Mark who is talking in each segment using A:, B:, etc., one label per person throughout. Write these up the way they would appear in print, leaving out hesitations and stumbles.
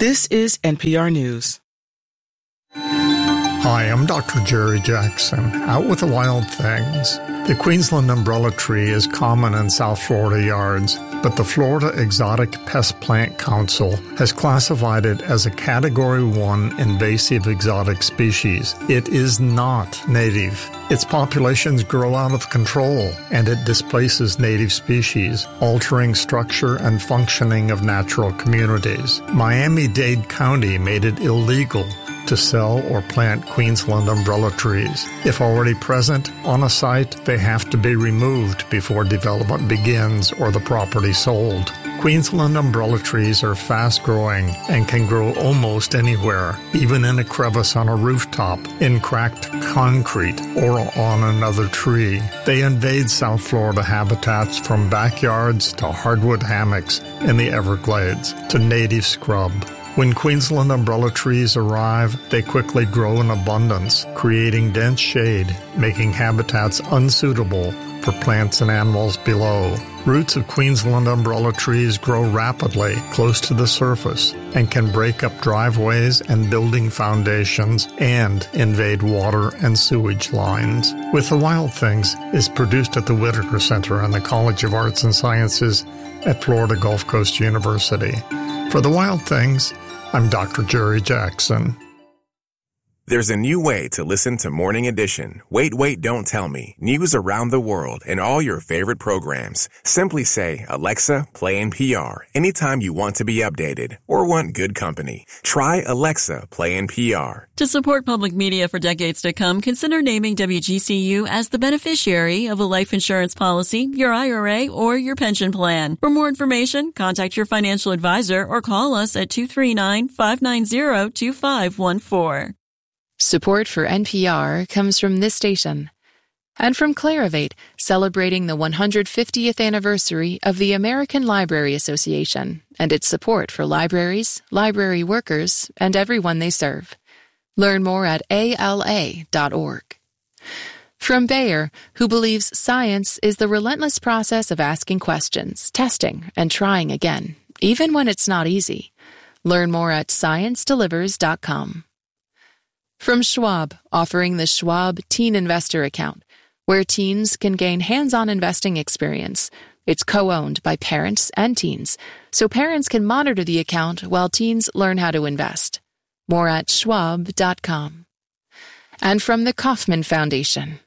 A: This is NPR News.
B: Hi, I'm Dr. Jerry Jackson, out with the wild things. The Queensland umbrella tree is common in South Florida yards, but the Florida Exotic Pest Plant Council has classified it as a Category 1 invasive exotic species. It is not native. Its populations grow out of control, and it displaces native species, altering structure and functioning of natural communities. Miami-Dade County made it illegal to sell or plant Queensland umbrella trees. If already present on a site, they have to be removed before development begins or the property sold. Queensland umbrella trees are fast-growing and can grow almost anywhere, even in a crevice on a rooftop, in cracked concrete, or on another tree. They invade South Florida habitats from backyards to hardwood hammocks in the Everglades to native scrub. When Queensland umbrella trees arrive, they quickly grow in abundance, creating dense shade, making habitats unsuitable for plants and animals below. Roots of Queensland umbrella trees grow rapidly close to the surface and can break up driveways and building foundations and invade water and sewage lines. With the Wild Things is produced at the Whitaker Center and the College of Arts and Sciences at Florida Gulf Coast University. For the Wild Things, I'm Dr. Jerry Jackson.
C: There's a new way to listen to Morning Edition. Wait, don't tell me. News around the world and all your favorite programs. Simply say, Alexa, play NPR anytime you want to be updated or want good company. Try Alexa, play NPR.
D: To support public media for decades to come, consider naming WGCU as the beneficiary of a life insurance policy, your IRA, or your pension plan. For more information, contact your financial advisor or call us at 239-590-2514.
E: Support for NPR comes from this station and from Clarivate, celebrating the 150th anniversary of the American Library Association and its support for libraries, library workers, and everyone they serve. Learn more at ala.org. From Bayer, who believes science is the relentless process of asking questions, testing, and trying again, even when it's not easy. Learn more at sciencedelivers.com. From Schwab, offering the Schwab Teen Investor Account, where teens can gain hands-on investing experience. It's co-owned by parents and teens, so parents can monitor the account while teens learn how to invest. More at schwab.com. And from the Kauffman Foundation.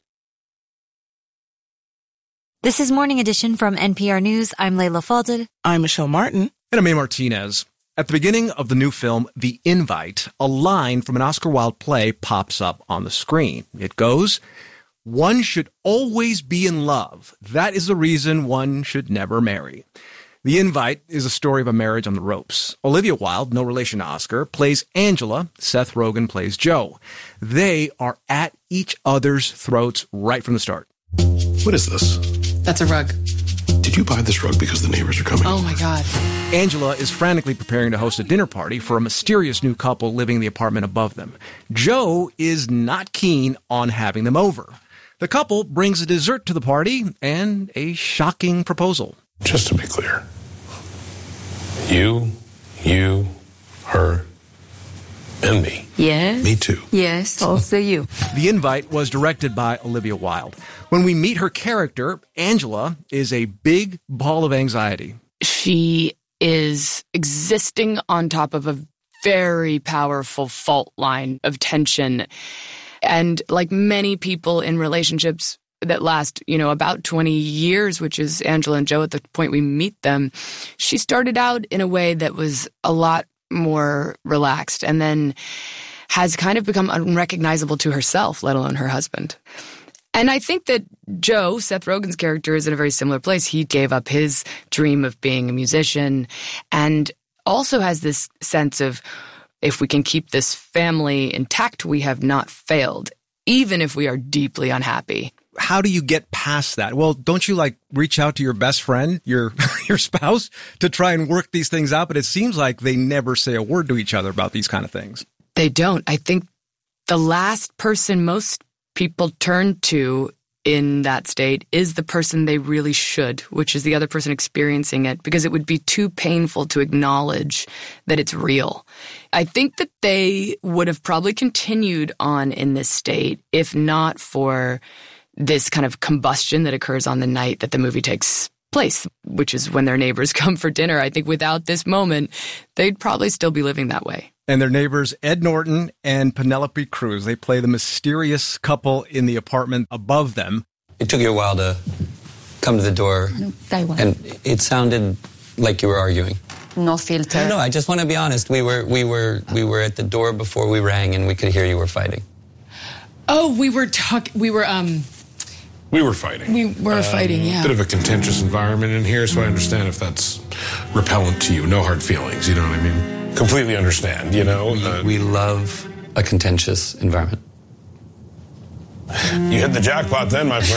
F: This is Morning Edition from NPR News. I'm Layla Falded.
A: I'm Michelle Martin.
G: And I'm A. Martinez. At the beginning of the new film, The Invite, a line from an Oscar Wilde play pops up on the screen. It goes, "One should always be in love. That is the reason one should never marry." The Invite is a story of a marriage on the ropes. Olivia Wilde, no relation to Oscar, plays Angela. Seth Rogen plays Joe. They are at each other's throats right from the start.
H: What is this?
I: That's a rug.
H: Did you buy this rug because the neighbors are coming?
I: Oh, my God.
G: Angela is frantically preparing to host a dinner party for a mysterious new couple living in the apartment above them. Joe is not keen on having them over. The couple brings a dessert to the party and a shocking proposal.
H: Just to be clear, you, her, and me.
F: Yes.
H: Me too.
F: Yes, also you.
G: The Invite was directed by Olivia Wilde. When we meet her character, Angela is a big ball of anxiety.
I: She is existing on top of a very powerful fault line of tension. And like many people in relationships that last, about 20 years, which is Angela and Joe at the point we meet them, she started out in a way that was a lot more relaxed and then has kind of become unrecognizable to herself, let alone her husband. And I think that Joe, Seth Rogen's character, is in a very similar place. He gave up his dream of being a musician and also has this sense of, if we can keep this family intact, we have not failed, even if we are deeply unhappy.
G: How do you get past that? Well, don't you reach out to your best friend, your spouse, to try and work these things out? But it seems like they never say a word to each other about these kind of things.
I: They don't. I think the last person most people turn to in that state is the person they really should, which is the other person experiencing it, because it would be too painful to acknowledge that it's real. I think that they would have probably continued on in this state if not for this kind of combustion that occurs on the night that the movie takes place, which is when their neighbors come for dinner. I think without this moment, they'd probably still be living that way.
G: And their neighbors, Ed Norton and Penelope Cruz, they play the mysterious couple in the apartment above them.
J: It took you a while to come to the door, and it sounded like you were arguing.
K: No filter.
J: No, I just want to be honest. We were at the door before we rang, and we could hear you were fighting.
I: Oh, we were talking. We were fighting.
K: We were fighting, yeah.
H: Bit of a contentious environment in here, so I understand if that's repellent to you. No hard feelings, you know what I mean? Completely understand, you know?
J: We love a contentious environment.
H: You hit the jackpot then, my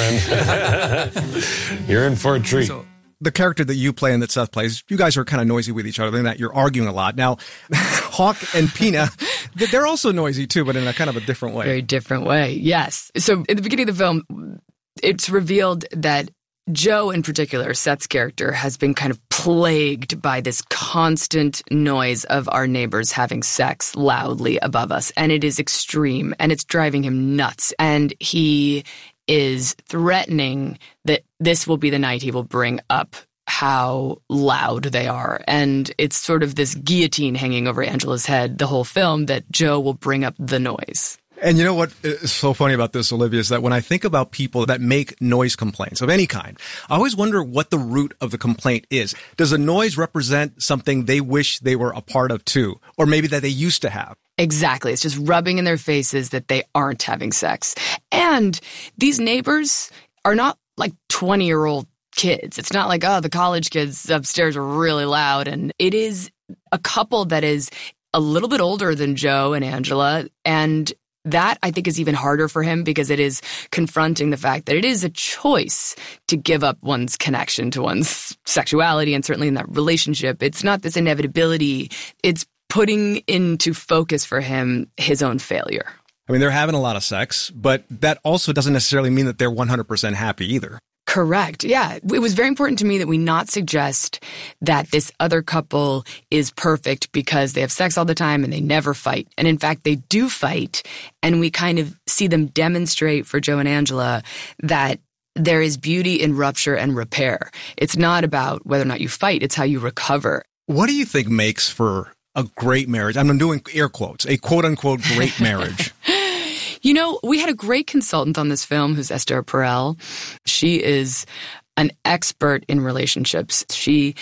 H: friend. You're in for a treat.
G: So, the character that you play and that Seth plays, you guys are kind of noisy with each other in that you're arguing a lot. Now, Hawk and Pina, they're also noisy too, but in a kind of a different way.
I: Very different way, yes. So in the beginning of the film, it's revealed that Joe, in particular, Seth's character, has been kind of plagued by this constant noise of our neighbors having sex loudly above us. And it is extreme, and it's driving him nuts. And he is threatening that this will be the night he will bring up how loud they are. And it's sort of this guillotine hanging over Angela's head the whole film, that Joe will bring up the noise.
G: And you know what is so funny about this, Olivia, is that when I think about people that make noise complaints of any kind, I always wonder what the root of the complaint is. Does a noise represent something they wish they were a part of too? Or maybe that they used to have?
I: Exactly. It's just rubbing in their faces that they aren't having sex. And these neighbors are not like 20-year-old kids. It's not like, oh, the college kids upstairs are really loud. And it is a couple that is a little bit older than Joe and Angela, and that, I think, is even harder for him because it is confronting the fact that it is a choice to give up one's connection to one's sexuality, and certainly in that relationship. It's not this inevitability. It's putting into focus for him his own failure.
G: I mean, they're having a lot of sex, but that also doesn't necessarily mean that they're 100% happy either.
I: Correct. Yeah. It was very important to me that we not suggest that this other couple is perfect because they have sex all the time and they never fight. And in fact, they do fight. And we kind of see them demonstrate for Joe and Angela that there is beauty in rupture and repair. It's not about whether or not you fight. It's how you recover.
G: What do you think makes for a great marriage? I'm doing air quotes, a quote-unquote great marriage.
I: You know, we had a great consultant on this film who's Esther Perel. She is an expert in relationships. She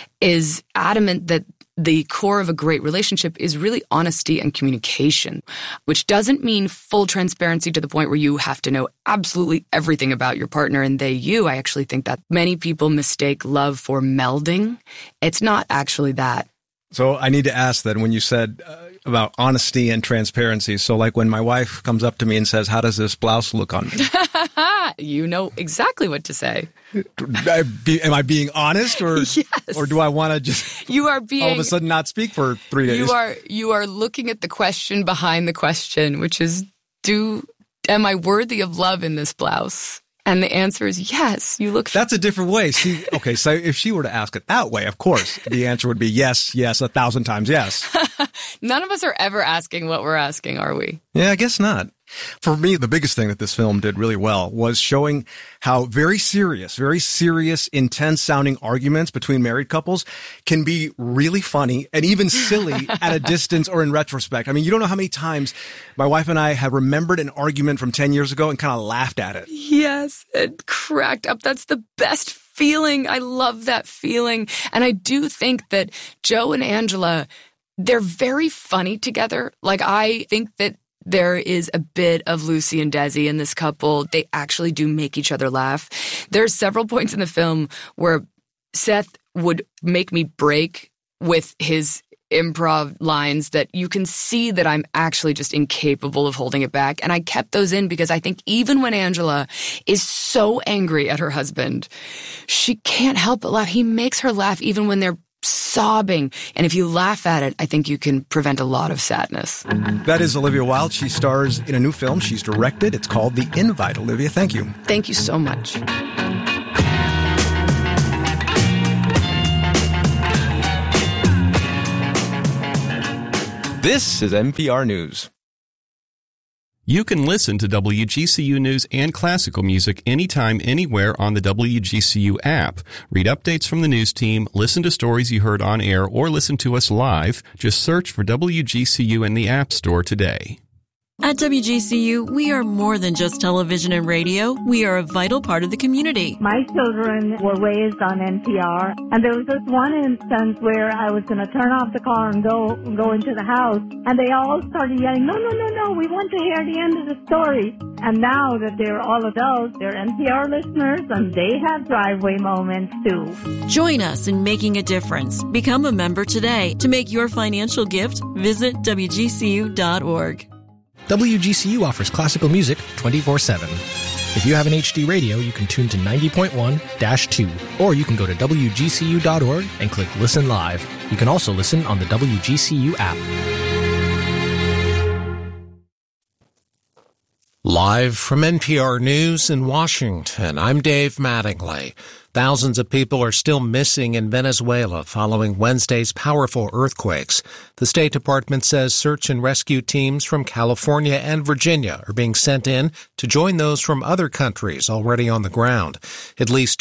I: is adamant that the core of a great relationship is really honesty and communication, which doesn't mean full transparency to the point where you have to know absolutely everything about your partner and they you. I actually think that many people mistake love for melding. It's not actually that.
G: So I need to ask then, when you said about honesty and transparency, so like when my wife comes up to me and says, how does this blouse look on me?
I: You know exactly what to say.
G: Am I being honest, or
I: yes.
G: Or do I want to just
I: you are being,
G: all of a sudden not speak for 3 days?
I: You are looking at the question behind the question, which is, am I worthy of love in this blouse? And the answer is yes, you look...
G: That's a different way. See, okay, so if she were to ask it that way, of course, the answer would be yes, 1,000 times yes.
I: None of us are ever asking what we're asking, are we?
G: Yeah, I guess not. For me, the biggest thing that this film did really well was showing how very serious, intense-sounding arguments between married couples can be really funny and even silly at a distance or in retrospect. I mean, you don't know how many times my wife and I have remembered an argument from 10 years ago and kind of laughed at it.
I: Yes, it cracked up. That's the best feeling. I love that feeling. And I do think that Joe and Angela, they're very funny together. Like, I think that there is a bit of Lucy and Desi in this couple. They actually do make each other laugh. There are several points in the film where Seth would make me break with his improv lines that you can see that I'm actually just incapable of holding it back. And I kept those in because I think even when Angela is so angry at her husband, she can't help but laugh. He makes her laugh even when they're sobbing. And if you laugh at it, I think you can prevent a lot of sadness.
G: That is Olivia Wilde. She stars in a new film she's directed. It's called The Invite. Olivia, thank you.
I: Thank you so much.
G: This is NPR News.
L: You can listen to WGCU News and classical music anytime, anywhere on the WGCU app. Read updates from the news team, listen to stories you heard on air, or listen to us live. Just search for WGCU in the App Store today.
D: At WGCU, we are more than just television and radio. We are a vital part of the community.
M: My children were raised on NPR, and there was this one instance where I was going to turn off the car and go into the house, and they all started yelling, no, we want to hear the end of the story. And now that they're all adults, they're NPR listeners, and they have driveway moments too.
D: Join us in making a difference. Become a member today. To make your financial gift, visit WGCU.org.
N: WGCU offers classical music 24/7. If you have an HD radio, you can tune to 90.1-2, or you can go to WGCU.org and click Listen Live. You can also listen on the WGCU app.
O: Live from NPR News in Washington, I'm Dave Mattingly. Thousands of people are still missing in Venezuela following Wednesday's powerful earthquakes. The State Department says search and rescue teams from California and Virginia are being sent in to join those from other countries already on the ground. At least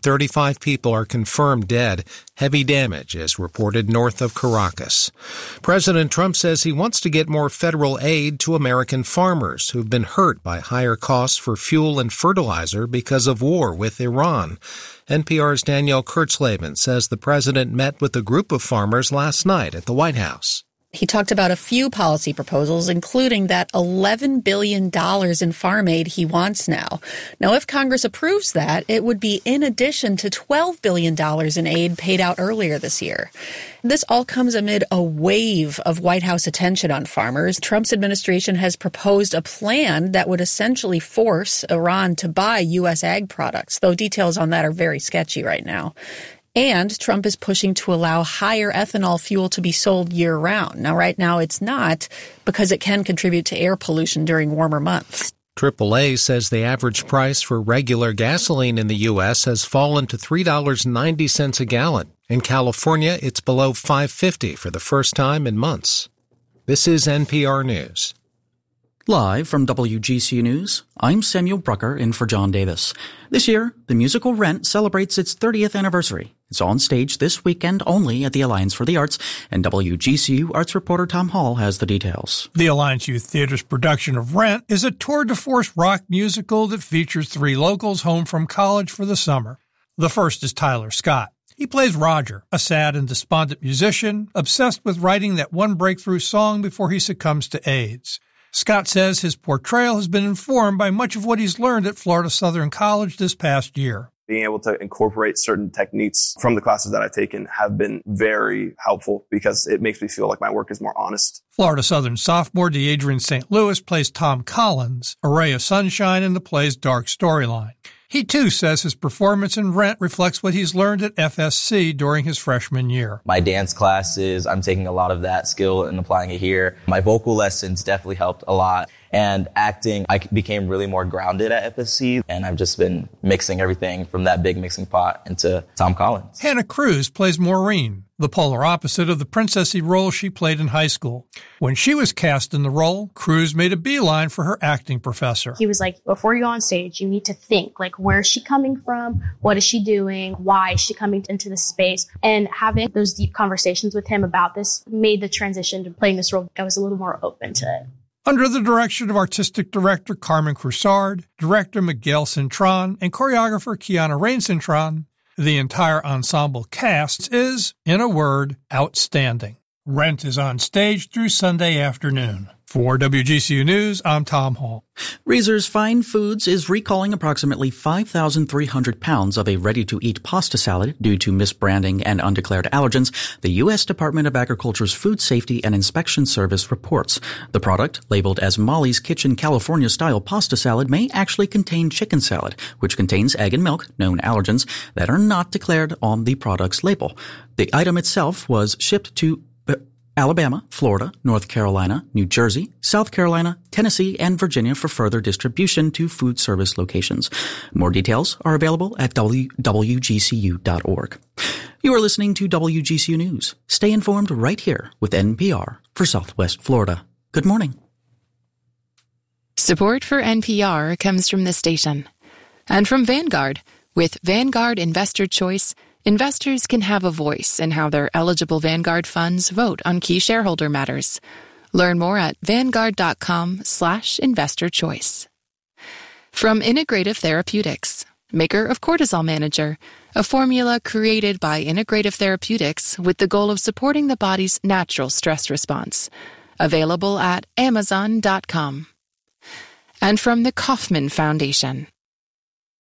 O: 235 people are confirmed dead. Heavy damage is reported north of Caracas. President Trump says he wants to get more federal aid to American farmers who've been hurt by higher costs for fuel and fertilizer because of war with Iran. NPR's Danielle Kurtzleben says the president met with a group of farmers last night at the White House.
P: He talked about a few policy proposals, including that $11 billion in farm aid he wants now. Now, if Congress approves that, it would be in addition to $12 billion in aid paid out earlier this year. This all comes amid a wave of White House attention on farmers. Trump's administration has proposed a plan that would essentially force Iran to buy U.S. ag products, though details on that are very sketchy right now. And Trump is pushing to allow higher ethanol fuel to be sold year-round. Now, right now, it's not because it can contribute to air pollution during warmer months.
O: AAA says the average price for regular gasoline in the U.S. has fallen to $3.90 a gallon. In California, it's below $5.50 for the first time in months. This is NPR News.
Q: Live from WGCU News, I'm Samuel Brucker in for John Davis. This year, the musical Rent celebrates its 30th anniversary. It's on stage this weekend only at the Alliance for the Arts, and WGCU arts reporter Tom Hall has the details.
R: The Alliance Youth Theater's production of Rent is a tour-de-force rock musical that features 3 locals home from college for the summer. The first is Tyler Scott. He plays Roger, a sad and despondent musician, obsessed with writing that one breakthrough song before he succumbs to AIDS. Scott says his portrayal has been informed by much of what he's learned at Florida Southern College this past year.
S: Being able to incorporate certain techniques from the classes that I've taken have been very helpful because it makes me feel like my work is more honest.
R: Florida Southern sophomore DeAdrian St. Louis plays Tom Collins, a ray of sunshine in the play's dark storyline. He, too, says his performance in Rent reflects what he's learned at FSC during his freshman year.
T: My dance classes, I'm taking a lot of that skill and applying it here. My vocal lessons definitely helped a lot. And acting, I became really more grounded at FSC, and I've just been mixing everything from that big mixing pot into Tom Collins.
R: Hannah Cruz plays Maureen, the polar opposite of the princessy role she played in high school. When she was cast in the role, Cruz made a beeline for her acting professor.
U: He was like, before you go on stage, you need to think, like, where is she coming from? What is she doing? Why is she coming into this space? And having those deep conversations with him about this made the transition to playing this role, I was a little more open to it.
R: Under the direction of artistic director Carmen Crusard, director Miguel Cintron, and choreographer Kiana Rain-Cintron, the entire ensemble cast is, in a word, outstanding. Rent is on stage through Sunday afternoon. For WGCU News, I'm Tom Hall.
Q: Reese's Fine Foods is recalling approximately 5,300 pounds of a ready-to-eat pasta salad due to misbranding and undeclared allergens, the U.S. Department of Agriculture's Food Safety and Inspection Service reports. The product, labeled as Molly's Kitchen California-style pasta salad, may actually contain chicken salad, which contains egg and milk, known allergens, that are not declared on the product's label. The item itself was shipped to Alabama, Florida, North Carolina, New Jersey, South Carolina, Tennessee, and Virginia for further distribution to food service locations. More details are available at WGCU.org. You are listening to WGCU News. Stay informed right here with NPR for Southwest Florida. Good morning.
E: Support for NPR comes from this station and from Vanguard. With Vanguard Investor Choice, investors can have a voice in how their eligible Vanguard funds vote on key shareholder matters. Learn more at Vanguard.com/investor-choice. From Integrative Therapeutics, maker of Cortisol Manager, a formula created by Integrative Therapeutics with the goal of supporting the body's natural stress response. Available at Amazon.com. And from the Kauffman Foundation,